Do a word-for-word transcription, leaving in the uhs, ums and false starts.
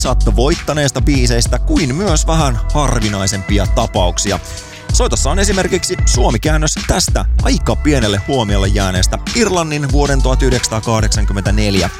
Saatte voittaneista biiseistä kuin myös vähän harvinaisempia tapauksia. Soitossa on esimerkiksi suomikäännös tästä aika pienelle huomiolle jääneestä Irlannin vuoden tuhatyhdeksänsataakahdeksankymmentäneljä